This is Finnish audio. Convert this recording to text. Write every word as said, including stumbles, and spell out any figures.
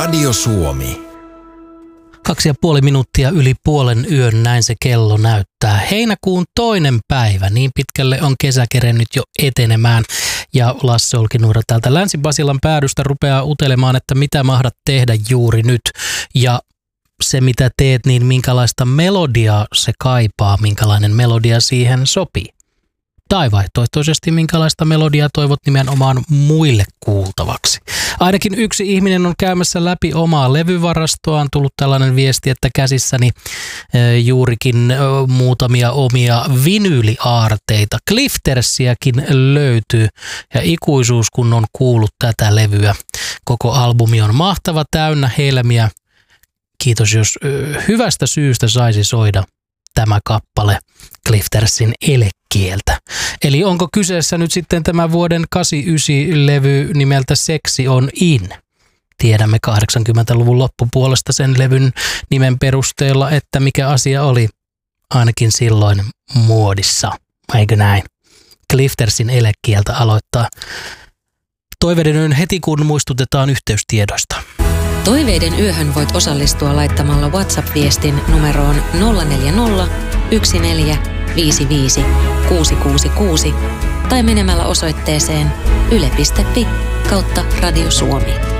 Radio Suomi. Kaksi ja puoli minuuttia yli puolen yön, näin se kello näyttää. Heinäkuun toinen päivä, niin pitkälle on kesä kerennyt jo etenemään. Ja Lasse Olkinuora täältä Länsi-Basilan päädystä rupeaa utelemaan, että mitä mahdat tehdä juuri nyt. Ja se mitä teet, niin minkälaista melodiaa se kaipaa, minkälainen melodia siihen sopii. Tai vaihtoehtoisesti minkälaista melodiaa toivot nimenomaan muille kuultavaksi. Ainakin yksi ihminen on käymässä läpi omaa levyvarastoa. On tullut tällainen viesti, että käsissäni e, juurikin e, muutamia omia vinyyliaarteita. Cliftersiäkin löytyy ja ikuisuus kun on kuullut tätä levyä. Koko albumi on mahtava, täynnä helmiä. Kiitos jos e, hyvästä syystä saisi soida tämä kappale Cliftersin Elekieltä. Eli onko kyseessä nyt sitten tämä vuoden kahdeksankymmentäyhdeksän-levy nimeltä Seksi on in? Tiedämme kahdeksankymmentäluvun loppupuolesta sen levyn nimen perusteella, että mikä asia oli ainakin silloin muodissa. Eikö näin? Cliftersin Elekieltä aloittaa Toiveiden yön heti, kun muistutetaan yhteystiedoista. Toiveiden yöhön voit osallistua laittamalla WhatsApp-viestin numeroon nolla neljä nolla, yksi neljä, viisi viisi, kuusi kuusi kuusi tai menemällä osoitteeseen yle piste fi kautta Radio Suomi.